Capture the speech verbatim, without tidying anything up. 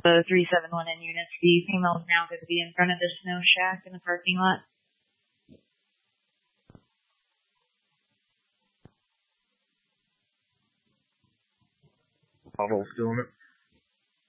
The three seven one in units. The female is now going to be in front of the snow shack in the parking lot. Pothole still in it?